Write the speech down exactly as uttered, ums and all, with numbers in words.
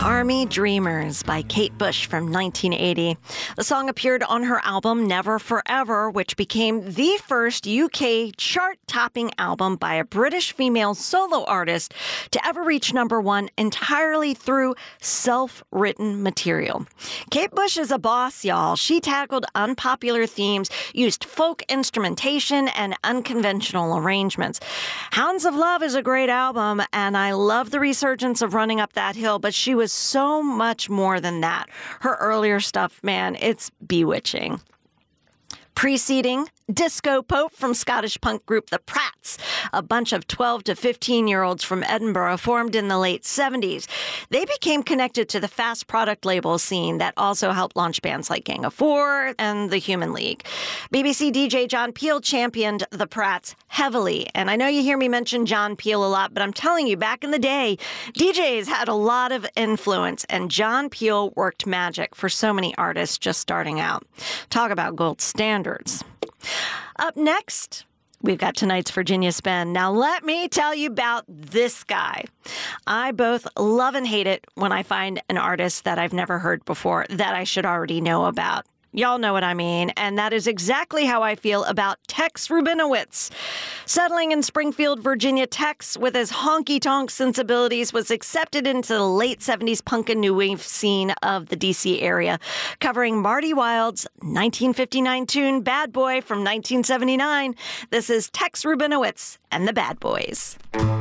Army Dreamers by Kate Bush from nineteen eighty. The song appeared on her album Never Forever, which became the first U K chart-topping album by a British female solo artist to ever reach number one entirely through self-written material. Kate Bush is a boss, y'all. She tackled unpopular themes, used folk instrumentation, and unconventional arrangements. Hounds of Love is a great album, and I love the resurgence of Running Up That Hill, but she was so much more than that. Her earlier stuff, man, it's bewitching. Preceding Disco Pope from Scottish punk group The Prats, a bunch of twelve to fifteen-year-olds from Edinburgh formed in the late seventies. They became connected to the fast product label scene that also helped launch bands like Gang of Four and The Human League. B B C D J John Peel championed The Prats heavily, and I know you hear me mention John Peel a lot, but I'm telling you, back in the day, D Js had a lot of influence, and John Peel worked magic for so many artists just starting out. Talk about gold standards. Up next, we've got tonight's Virginia Spin. Now, let me tell you about this guy. I both love and hate it when I find an artist that I've never heard before that I should already know about. Y'all know what I mean, and that is exactly how I feel about Tex Rubinowitz. Settling in Springfield, Virginia, Tex, with his honky-tonk sensibilities, was accepted into the late seventies punk and new wave scene of the D C area, covering Marty Wilde's nineteen fifty-nine tune Bad Boy from nineteen seventy-nine. This is Tex Rubinowitz and the Bad Boys.